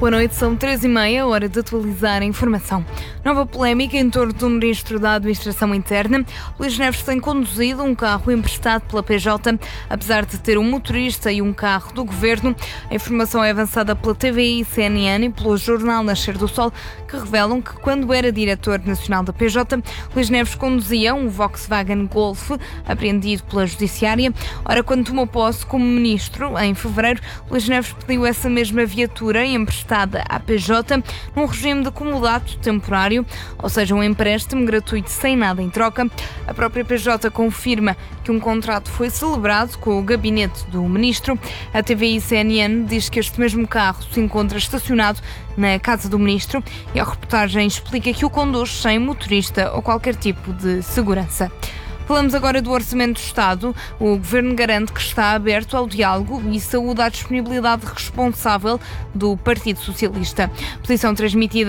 Boa noite, são 3h30, hora de atualizar a informação. Nova polémica em torno do Ministro da Administração Interna. Luís Neves tem conduzido um carro emprestado pela PJ, apesar de ter um motorista e um carro do Governo. A informação é avançada pela TVI, CNN e pelo jornal Nascer do Sol, que revelam que quando era diretor nacional da PJ, Luís Neves conduzia um Volkswagen Golf, apreendido pela Judiciária. Ora, quando tomou posse como Ministro, em fevereiro, Luís Neves pediu essa mesma viatura emprestada à PJ num regime de comodato temporário, ou seja, um empréstimo gratuito sem nada em troca. A própria PJ confirma que um contrato foi celebrado com o gabinete do Ministro. A TVI CNN diz que este mesmo carro se encontra estacionado na casa do Ministro e a reportagem explica que o conduz sem motorista ou qualquer tipo de segurança. Falamos agora do Orçamento do Estado. O Governo garante que está aberto ao diálogo e saúda a disponibilidade responsável do Partido Socialista. Posição transmitida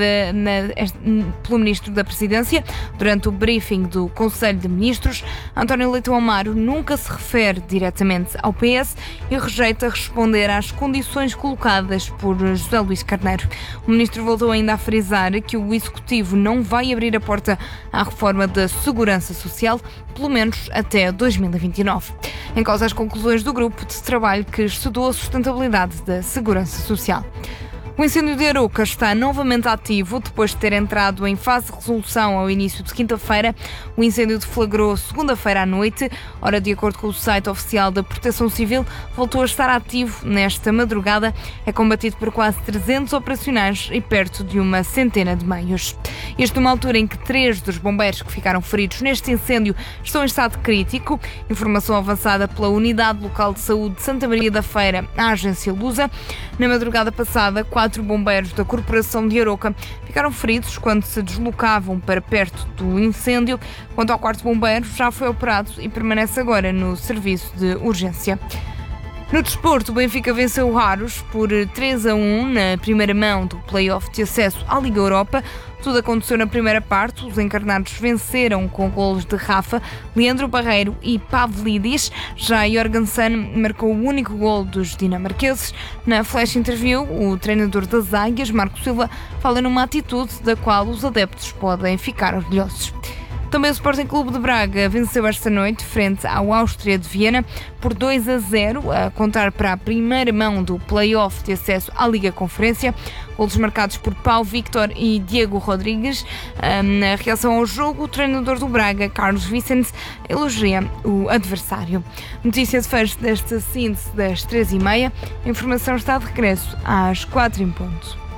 pelo Ministro da Presidência durante o briefing do Conselho de Ministros. António Leitão Amaro nunca se refere diretamente ao PS e rejeita responder às condições colocadas por José Luís Carneiro. O Ministro voltou ainda a frisar que o Executivo não vai abrir a porta à reforma da Segurança Social, pelo menos até 2029. Em causa as conclusões do grupo de trabalho que estudou a sustentabilidade da segurança social. O incêndio de Arouca está novamente ativo depois de ter entrado em fase de resolução ao início de quinta-feira. O incêndio deflagrou segunda-feira à noite. Ora, de acordo com o site oficial da Proteção Civil, voltou a estar ativo nesta madrugada. É combatido por quase 300 operacionais e perto de uma centena de meios. Isto numa altura em que 3 dos bombeiros que ficaram feridos neste incêndio estão em estado crítico. Informação avançada pela Unidade Local de Saúde de Santa Maria da Feira, à agência Lusa. Na madrugada passada, 4 bombeiros da Corporação de Arouca ficaram feridos quando se deslocavam para perto do incêndio. Quanto ao 4º bombeiro, já foi operado e permanece agora no serviço de urgência. No desporto, o Benfica venceu o Raros por 3-1 na primeira mão do play-off de acesso à Liga Europa. Tudo aconteceu na primeira parte. Os encarnados venceram com golos de Rafa, Leandro Barreiro e Pavlidis. Já Jorgensen marcou o único gol dos dinamarqueses. Na flash interview, o treinador das Águias, Marco Silva, fala numa atitude da qual os adeptos podem ficar orgulhosos. Também o Sporting Clube de Braga venceu esta noite frente ao Áustria de Viena por 2-0, a contar para a primeira mão do play-off de acesso à Liga Conferência. Golos marcados por Paulo Victor e Diego Rodrigues. Na reação ao jogo, o treinador do Braga, Carlos Vicente, elogia o adversário. Notícia de fecho desta síntese das 3h30. A informação está de regresso às 4 em ponto.